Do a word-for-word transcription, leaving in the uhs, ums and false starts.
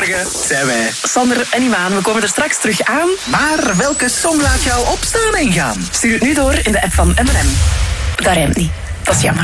Goedemorgen, zijn wij. Sander en Imaan, we komen er straks terug aan. Maar welke song laat jou opstaan en gaan? Stuur het nu door in de app van M en M. Dat rijmt niet. Dat is jammer.